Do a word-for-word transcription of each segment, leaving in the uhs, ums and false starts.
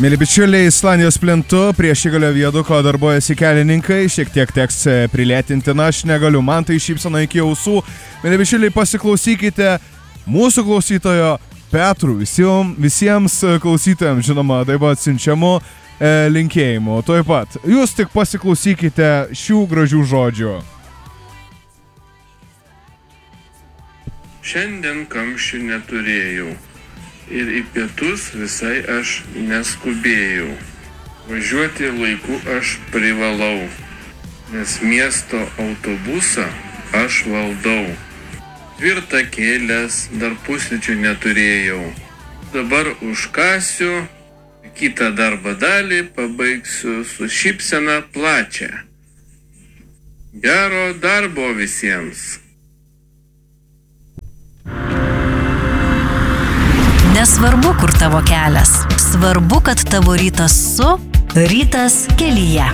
Mėly bičiuliai, Islandijos plentu prie Šigalio viaduko darbuojasi kelininkai, šiek tiek teks prilėtinti, na aš negaliu, man tai šypsena iki ausų. Mėly bičiuliai, pasiklausykite mūsų klausytojo Petrų, visiems, visiems klausytojams, žinoma, taip pat siunčiamu e, linkėjimu. Tuoj pat, jūs tik pasiklausykite šių gražių žodžių. Šiandien kamščių neturėjau. Ir į pietus visai aš neskubėjau. Važiuoti laiku aš privalau, nes miesto autobusą aš valdau. Tvirtą kėlės dar pusryčių neturėjau. Dabar užkasiu, kitą darbo dalį pabaigsiu su šypsena plačia. Gero darbo visiems. Nesvarbu, kur tavo kelias. Svarbu, kad tavo rytas su Rytas kelyje.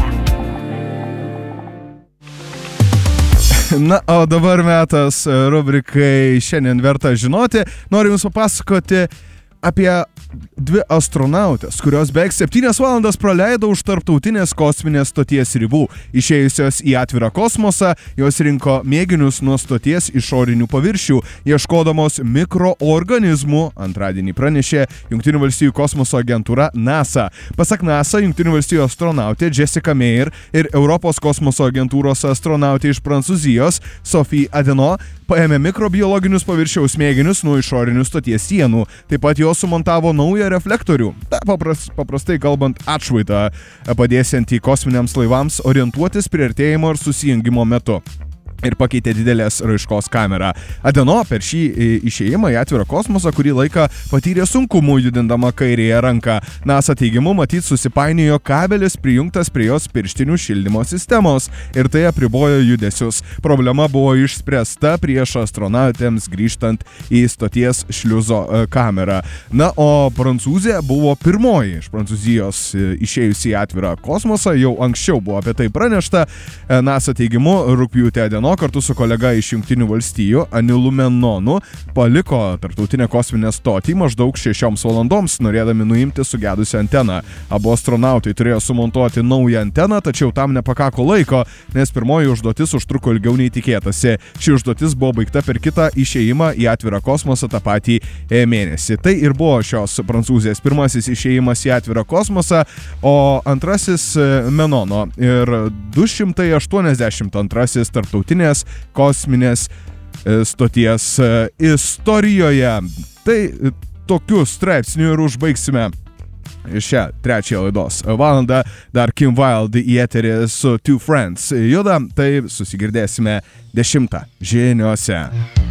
Na, o dabar metas rubrikai Šiandien verta žinoti. Noriu Jums papasakoti apie dvi astronautės, kurios beveik septynias valandas praleido už tarptautinės kosminės stoties ribų. Išėjusios į atvirą kosmosą, jos rinko mėginius nuo stoties išorinių paviršių, ieškodamos mikroorganizmų, antradienį pranešė Jungtinių valstijų kosmoso agentūra NASA. Pasak NASA, Jungtinių valstijų astronautė Jessica Meir ir Europos kosmoso agentūros astronautė iš Prancūzijos Sophie Adeno paėmė mikrobiologinius paviršiaus mėginius nuo išorinių stoties sienų. Taip pat jos sumontavo naują reflektorių, ta, papras, paprastai kalbant atšvaitą, padėsiantį kosminiams laivams orientuotis priartėjimo ir susijungimo metu. Ir pakeitė didelės raiškos kamerą. Adeno per šį išėjimą į atvirą kosmosą kurį laiką patyrė sunkumų judindama kairėje ranką. NASA teigimu matyt susipainiojo kabelis prijungtas prie jos pirštinių šildymo sistemos ir tai apribojo judesius. Problema buvo išspręsta prieš astronautėms grįžtant į stoties šliuzo kamerą. Na, o Prancūzė buvo pirmoji iš Prancūzijos išėjusi į atvirą kosmosą, jau anksčiau buvo apie tai pranešta. NASA teigimu rugpjūtį Adeno kartu su kolega iš Jungtinių valstijų Anilu Menonu paliko tarptautinę kosminę stotį maždaug šešioms valandoms, norėdami nuimti sugedusią anteną. Abu astronautai turėjo sumontuoti naują anteną, tačiau tam nepakako laiko, nes pirmoji užduotis užtruko ilgiau nei tikėtasi. Ši užduotis buvo baigta per kitą išėjimą į atvirą kosmosą tą patį mėnesį. Tai ir buvo šios Prancūzės pirmasis išėjimas į atvirą kosmosą, o antrasis Menono ir du šimtai aštuoniasdešimt antrasis tarptautinės kosminės stoties istorijoje. Tai tokiu straipsniu ir užbaigsime šią trečiąją laidos valandą. Dar Kim Wilde į eterį su Two Friends juda, tai susigirdėsime dešimtą žiniose.